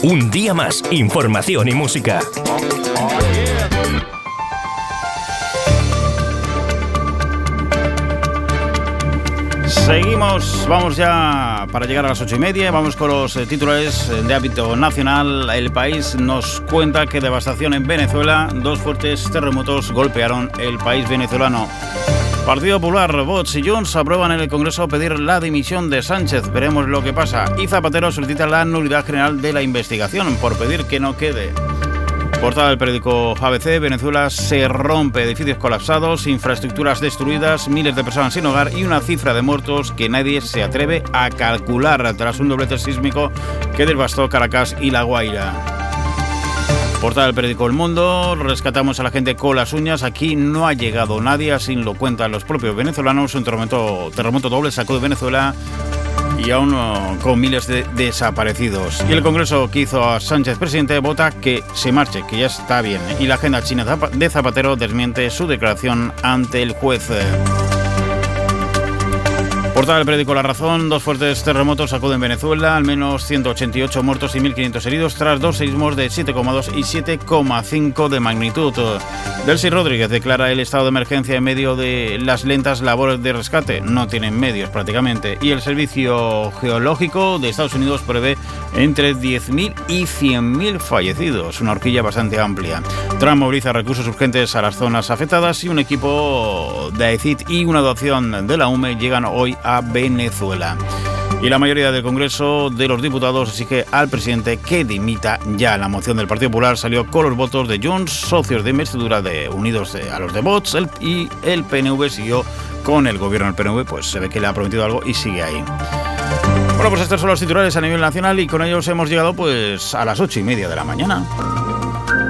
Un día más, información y música. Seguimos, vamos ya para llegar a las 8:30, vamos con los titulares de ámbito nacional. El País nos cuenta que devastación en Venezuela, 2 fuertes terremotos golpearon el país venezolano. Partido Popular, Vox y Junts aprueban en el Congreso pedir la dimisión de Sánchez, veremos lo que pasa. Y Zapatero solicita la nulidad general de la investigación por pedir que no quede. Portada del periódico ABC, Venezuela se rompe, edificios colapsados, infraestructuras destruidas, miles de personas sin hogar y una cifra de muertos que nadie se atreve a calcular tras un doblete sísmico que devastó Caracas y La Guaira. Portada del periódico El Mundo, rescatamos a la gente con las uñas, aquí no ha llegado nadie, así lo cuentan los propios venezolanos, un terremoto doble sacó de Venezuela y aún con miles de desaparecidos. Y el Congreso que hizo a Sánchez presidente vota que se marche, que ya está bien. Y la agenda china de Zapatero desmiente su declaración ante el juez. Portada del periódico La Razón, 2 fuertes terremotos sacuden Venezuela, al menos 188 muertos y 1.500 heridos tras 2 sismos de 7,2 y 7,5 de magnitud. Delcy Rodríguez declara el estado de emergencia en medio de las lentas labores de rescate. No tienen medios prácticamente. Y el Servicio Geológico de Estados Unidos prevé entre 10.000 y 100.000 fallecidos. Una horquilla bastante amplia. Trump moviliza recursos urgentes a las zonas afectadas y un equipo de AECID y una dotación de la UME llegan hoy a Venezuela. Y la mayoría del Congreso de los Diputados exige al presidente que dimita ya. La moción del Partido Popular salió con los votos de Junts, socios de investidura de unidos a los de Vox, y el PNV siguió con el gobierno. El PNV pues se ve que le ha prometido algo y sigue ahí. Bueno, pues estos son los titulares a nivel nacional y con ellos hemos llegado pues a las 8:30 de la mañana.